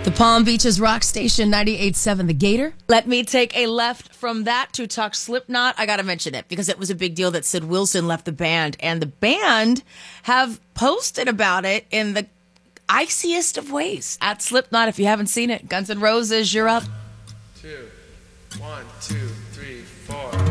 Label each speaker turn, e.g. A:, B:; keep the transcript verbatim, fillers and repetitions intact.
A: The Palm Beaches rock station ninety-eight point seven, The Gator.
B: Let me take a left from that to talk Slipknot. I got to mention it because it was a big deal that Sid Wilson left the band, and the band have posted about it in the iciest of ways at Slipknot. If you haven't seen it, Guns N' Roses, you're up.
C: Two, one, two, three, four.